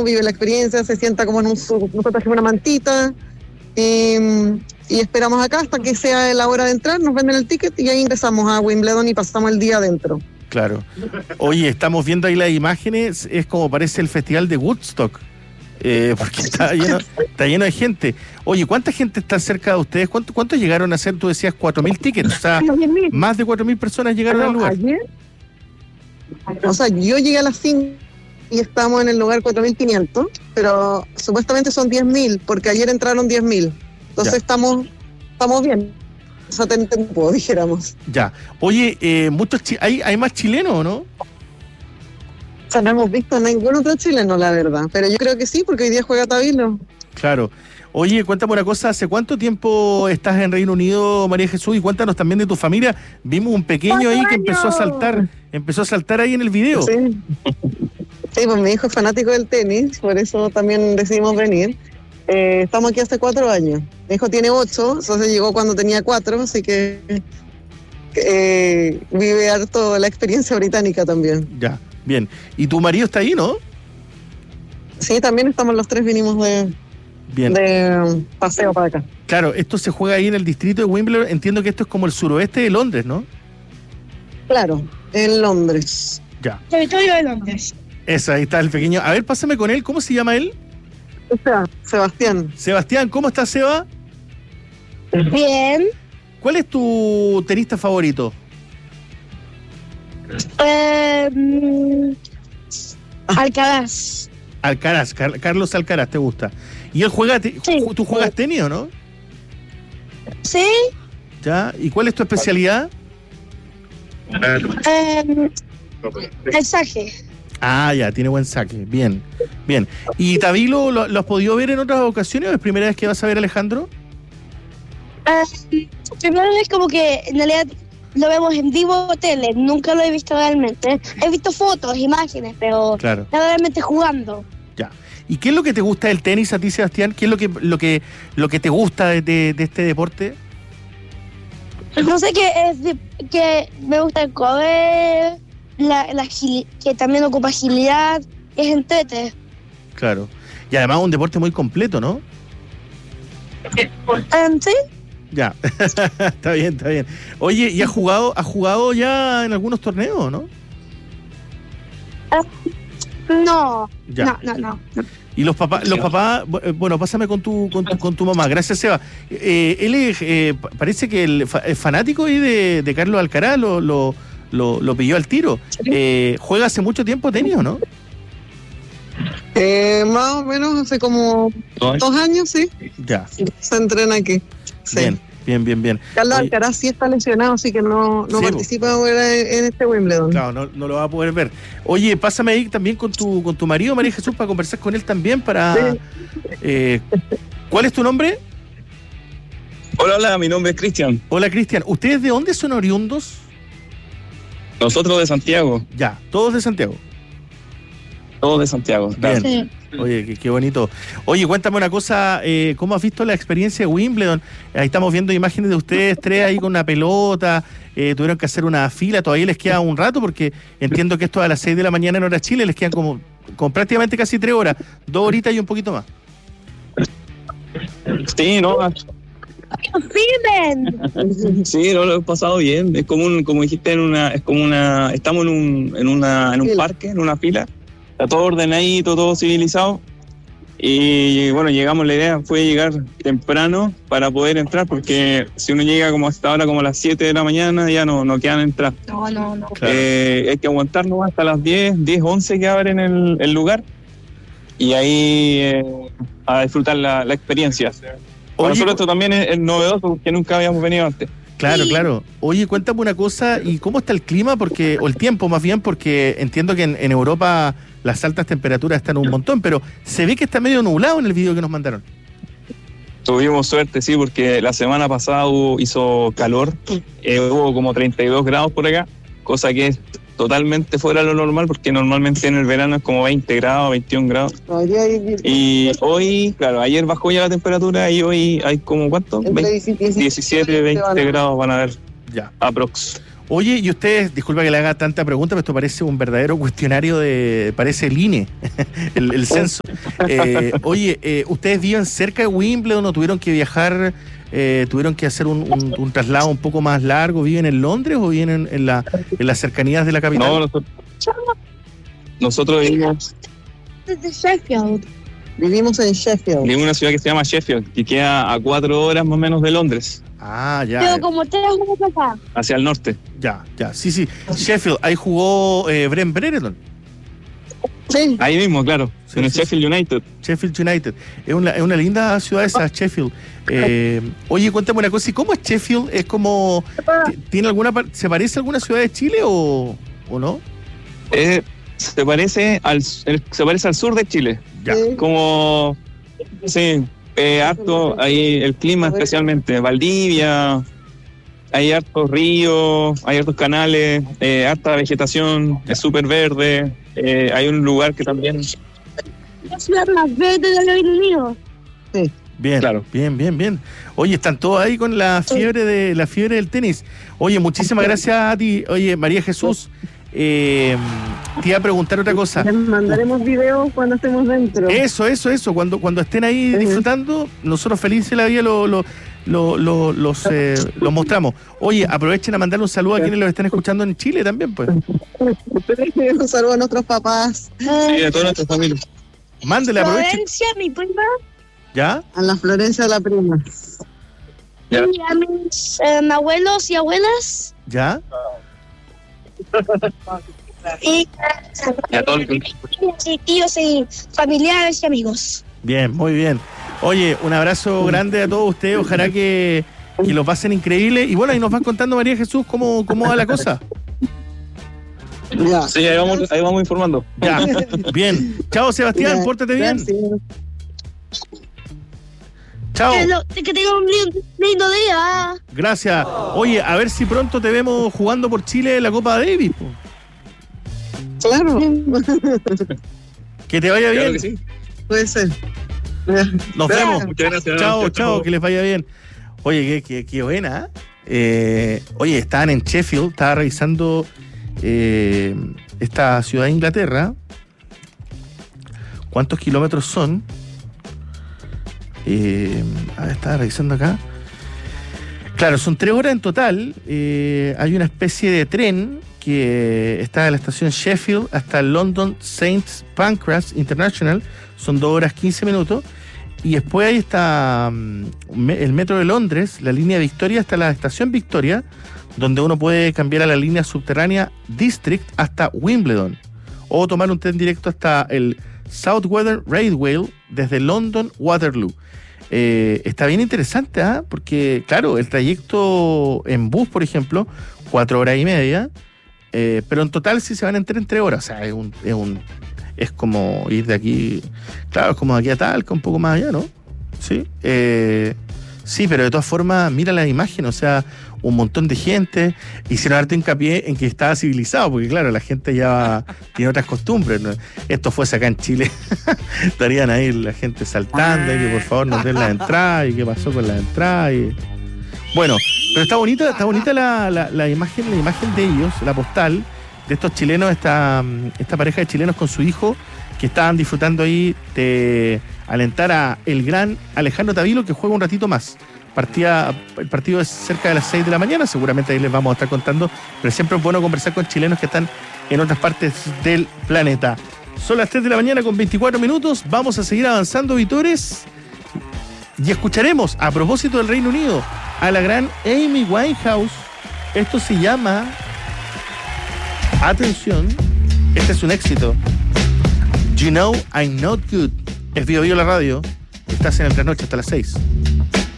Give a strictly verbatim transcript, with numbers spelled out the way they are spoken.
uno vive la experiencia, se sienta como en un, nosotros hacemos una mantita, eh, y esperamos acá hasta que sea la hora de entrar, nos venden el ticket y ahí ingresamos a Wimbledon y pasamos el día adentro. Claro. Oye, estamos viendo ahí las imágenes, es como parece el festival de Woodstock, eh, porque está lleno, está lleno de gente. Oye, ¿cuánta gente está cerca de ustedes? ¿Cuánto, ¿Cuántos llegaron a hacer? Tú decías cuatro mil tickets, o sea, más de cuatro mil personas llegaron no, al lugar. Ayer, o sea, yo llegué a las cinco y estamos en el lugar cuatro mil quinientos, pero supuestamente son diez mil, porque ayer entraron diez mil. Entonces ya. estamos estamos bien. O sea, ten tiempo, dijéramos. Ya. Oye, eh, muchos chi- ¿hay, ¿hay más chilenos, no? O sea, no hemos visto ningún otro chileno, la verdad. Pero yo creo que sí, porque hoy día juega Tabilo. Claro. Oye, cuéntame una cosa, ¿hace cuánto tiempo estás en Reino Unido, María Jesús? Y cuéntanos también de tu familia. Vimos un pequeño ahí que empezó a saltar, empezó a saltar ahí en el video. Sí. Sí, pues mi hijo es fanático del tenis, por eso también decidimos venir. Eh, estamos aquí hace cuatro años. Mi hijo tiene ocho, entonces llegó cuando tenía cuatro, así que eh, vive harto la experiencia británica también. Ya, bien. ¿Y tu marido está ahí, no? Sí, también estamos los tres, vinimos de, bien. de paseo para acá. Claro, esto se juega ahí en el distrito de Wimbledon. Entiendo que esto es como el suroeste de Londres, ¿no? Claro, en Londres. Ya. Territorio de Londres. Esa, ahí está el pequeño. A ver, pásame con él. ¿Cómo se llama él? O sea, Sebastián. Sebastián, ¿cómo estás, Seba? Bien. ¿Cuál es tu tenista favorito? Eh, Alcaraz. Alcaraz, Car- Carlos Alcaraz, ¿te gusta? ¿Y él juega, te- Sí. tú juegas tenis o no? ¿Sí? ¿Ya? ¿Y cuál es tu especialidad? Eh, el saque. Ah, ya, tiene buen saque. Bien, bien. ¿Y Tabilo lo, lo has podido ver en otras ocasiones o es primera vez que vas a ver a Alejandro? Eh, primero es como que en realidad lo vemos en vivo tele, nunca lo he visto realmente. He visto fotos, imágenes, pero Claro. nada realmente jugando. Ya. ¿Y qué es lo que te gusta del tenis a ti, Sebastián? ¿Qué es lo que lo que lo que te gusta de, de, de este deporte? No sé qué es de- que me gusta el cover, la, la agili- que también ocupa agilidad, es entrete. Claro. Y además un deporte muy completo, ¿no? Um, ¿Sí? Ya. Está bien, está bien. Oye, ¿y has jugado, has jugado ya en algunos torneos, no? No, Ya. no, no, no. no. Y los papás, los papás, bueno, pásame con tu, con tu, con tu mamá. Gracias, Seba. Eh, él es, eh, parece que el fa- es fanático ahí de, de Carlos Alcaraz, lo, lo, lo, lo pilló al tiro. Eh, ¿Juega hace mucho tiempo tenis o no? Eh, más o menos hace como dos años, sí. Ya. Se entrena aquí. Sí. Bien, bien, bien, bien. Carlos Oye, Alcaraz sí está lesionado, así que no, no Sí, participa ahora en, en este Wimbledon. Claro, no, no lo va a poder ver. Oye, pásame ahí también con tu, con tu marido, María Jesús, para conversar con él también para... Sí. Eh, ¿Cuál es tu nombre? Hola, hola, mi nombre es Cristian. Hola, Cristian. ¿Ustedes de dónde son oriundos? Nosotros de Santiago, Ya, todos de Santiago. todos de Santiago. Claro. Bien. Sí. Oye, qué, qué bonito. Oye, cuéntame una cosa, eh, ¿cómo has visto la experiencia de Wimbledon? Ahí estamos viendo imágenes de ustedes tres ahí con una pelota, eh, tuvieron que hacer una fila, todavía les queda un rato porque entiendo que esto a las seis de la mañana en hora Chile les quedan como, como prácticamente casi tres horas, dos horitas y un poquito más. Sí, no, ¡Firmen! sí, no lo he pasado bien. Es como un, como dijiste, en una, es como una, estamos en un, en una, en un Fila. parque, en una fila. Está todo ordenadito, todo civilizado. Y bueno, llegamos, la idea fue llegar temprano para poder entrar, porque si uno llega como hasta ahora, como a las siete de la mañana, ya no, no quedan entrar. No, no, no. Claro. Eh, hay que aguantarnos hasta las diez, diez, once que abren el, el lugar. Y ahí eh, a disfrutar la, la experiencia. Para Oye, nosotros esto también es, es novedoso porque nunca habíamos venido antes. Claro, claro. Oye, cuéntame una cosa, ¿y cómo está el clima? Porque, o el tiempo más bien, porque entiendo que en, en Europa las altas temperaturas están un montón, pero se ve que está medio nublado en el video que nos mandaron. Tuvimos suerte, sí, porque la semana pasada hubo, hizo calor, eh, hubo como treinta y dos grados por acá, cosa que es totalmente fuera de lo normal, porque normalmente en el verano es como veinte grados, veintiún grados. Hoy día hay- Y hoy, claro, ayer bajó ya la temperatura y hoy hay como, ¿cuánto? entre veinte, diecisiete, diecisiete, veinte van a- grados van a ver, Ya. aprox. Oye, y ustedes, disculpa que le haga tanta pregunta, pero esto parece un verdadero cuestionario de, parece el I N E, el, el censo. Eh, oye, eh, ¿ustedes viven cerca de Wimbledon o tuvieron que viajar, eh, tuvieron que hacer un, un, un traslado un poco más largo? ¿Viven en Londres o viven en, en, la, en las cercanías de la capital? No, nosotros, nosotros vivimos, Desde Sheffield. Vivimos en Sheffield. vivimos en una ciudad que se llama Sheffield, que queda a cuatro horas más o menos de Londres, Ah, ya. Pero como tres horas acá. hacia el norte. Ya, ya. Sí, sí. Sheffield, ahí jugó eh, Brent Brereton. Sí, Ahí mismo, claro, Sí, en el sí, Sheffield United. Sheffield United. Es una, es una linda ciudad esa, Sheffield. Eh, oye, cuéntame una cosa. ¿Y cómo es Sheffield? ¿Es como... ¿Tiene alguna par- ¿Se parece a alguna ciudad de Chile o, o no? Eh, se parece al el- se parece al sur de Chile, Ya. sí. como sí, eh, harto ahí el clima especialmente, Valdivia, hay hartos ríos, hay hartos canales, eh, harta vegetación, es súper verde, eh, hay un lugar que también, La ciudad más verde del Reino Unido. Bien, Claro. bien, bien, bien. Oye, están todos ahí con la fiebre de la fiebre del tenis. Oye, muchísimas gracias a ti. Oye, María Jesús, eh, te iba a preguntar otra cosa. Les mandaremos videos cuando estemos dentro. Eso, eso, eso. Cuando, cuando estén ahí Ujú. disfrutando, nosotros felices de la vida lo, lo, lo, lo- los, eh, los mostramos. Oye, aprovechen a mandarle un saludo a quienes los están escuchando en Chile también, pues. Un saludo a nuestros papás, sí, a toda nuestra familia. Mándele, aprovechen. Florencia, mi prima, ¿Ya? a la Florencia de la prima. Ya. y a mis eh, abuelos y abuelas. ¿Ya? Y, Y a todo el- y tíos y familiares y amigos. Bien, muy bien. Oye, un abrazo grande a todos ustedes. Ojalá que, que lo pasen increíble. Y bueno, ahí nos van contando, María Jesús, cómo, cómo va la cosa. Ya. Sí, ahí vamos, ahí vamos informando. Ya, bien. Chao, Sebastián, Ya, pórtate bien. gracias. Chao. Que, lo- que tengan un lindo, lindo día. Gracias. Oye, a ver si pronto te vemos jugando por Chile en la Copa Davis. po. Claro, Que te vaya Claro bien. que sí. puede ser. Ya. Nos Gracias. vemos. Muchas gracias. Chao, chao, que les vaya bien. Oye, qué, qué, qué buena. ¿eh? Eh, oye, estaban en Sheffield, estaba revisando eh, esta ciudad de Inglaterra. ¿Cuántos kilómetros son? Eh, a ver, estaba revisando acá. Claro, son tres horas en total. Eh, hay una especie de tren que está de la estación Sheffield hasta London Saint Pancras International. Son dos horas quince minutos. Y después ahí está um, me- el metro de Londres, la línea Victoria hasta la estación Victoria, donde uno puede cambiar a la línea subterránea District hasta Wimbledon. O tomar un tren directo hasta el Southwestern Railway desde London Waterloo. Eh, está bien interesante, ¿ah? Porque, claro, el trayecto en bus, por ejemplo, cuatro horas y media, eh, pero en total sí se van en tren tres horas. O sea, es un, es un es como ir de aquí, claro, es como de aquí a Talca, un poco más allá, ¿no? Sí, eh, sí, pero de todas formas, mira las imágenes, o sea, un montón de gente. Hicieron harto hincapié en que estaba civilizado, porque claro, la gente ya tiene otras costumbres, ¿no? Esto fuese acá en Chile, estarían ahí la gente saltando y que por favor nos den la entrada y qué pasó con la entrada y... Bueno, pero está bonita, está bonita la, la, la imagen, la imagen de ellos, la postal de estos chilenos, esta, esta pareja de chilenos con su hijo, que estaban disfrutando ahí de alentar a el gran Alejandro Tavilo, que juega un ratito más. Partida, el partido es cerca de las seis de la mañana, seguramente ahí les vamos a estar contando, pero siempre es bueno conversar con chilenos que están en otras partes del planeta. Son las tres de la mañana con veinticuatro minutos, vamos a seguir avanzando, Vitores, y escucharemos, a propósito del Reino Unido, a la gran Amy Winehouse. Esto se llama... Atención, este es un éxito. You know I'm not good. Es Bio Bio la radio. Estás en el trasnoche hasta las seis.